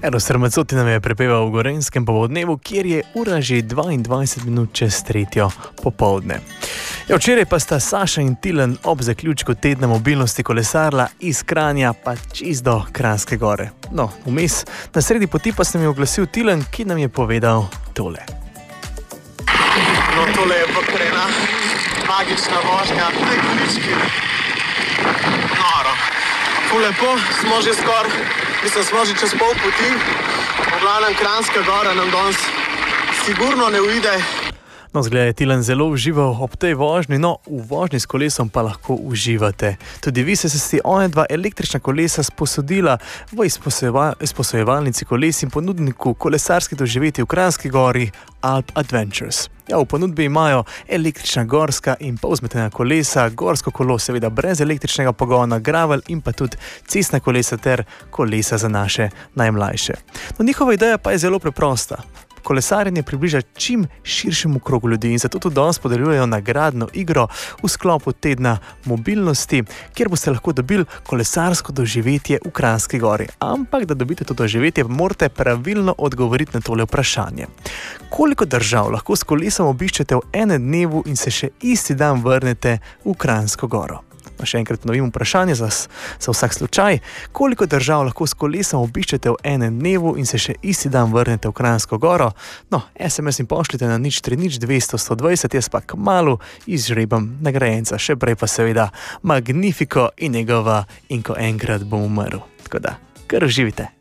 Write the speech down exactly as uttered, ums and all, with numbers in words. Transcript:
Eros Ramazzotti nam je prepeval v Gorenjskem popoldnevu, kjer je ura že dvaindvajset minut čez tretjo popoldne. Ja, včeraj pa sta Saša in Tilen ob zaključku tedna mobilnosti kolesarila iz Kranja pa čist do Kranjske Gore. No, vmes, na sredi poti pa se nam je oglasil Tilen, ki nam je povedal tole. No, tole je pa kar ena magična vožnja, tej količki. Noro. Ful lepo, smo že skoraj, mislim, smo že čez pol poti. V glavnem Kranjska Gora nam danes sigurno ne uide. No, zgleda je Tilen zelo užival ob tej vožnji, no, v vožnji s kolesom pa lahko uživate. Tudi vi ste se si one dva električna kolesa sposodila v izposojevalnici koles in ponudniku kolesarskih doživetij v Kranjski Gori Alp Adventures. Ja, v ponudbi imajo električna gorska in polzmetena kolesa, gorsko kolo seveda brez električnega pogona, gravel in pa tudi cestna kolesa ter kolesa za naše najmlajše. No, njihova ideja pa je zelo preprosta. Kolesarjenje približa čim širšemu krogu ljudi in zato tudi danes podeljujejo nagradno igro v sklopu tedna mobilnosti, kjer boste lahko dobili kolesarsko doživetje v Kranjski Gori. Ampak, da dobite to doživetje, morate pravilno odgovoriti na tole vprašanje. Koliko držav lahko s kolesom obiščete v enem dnevu in se še isti dan vrnete v Kranjsko Goro? No, še enkrat ponovim vprašanje za, za vsak slučaj. Koliko držav lahko s kolesom obiščete v enem dnevu in se še isti dan vrnete v Kranjsko Goro? No, es em es in pošljite na nič tri nič dvesto sto dvajset, jaz pa kmalu izžrebam nagrajenca. Še prej pa seveda Magnifico in njegova In ko enkrat bom umrl. Tako da, kar uživite.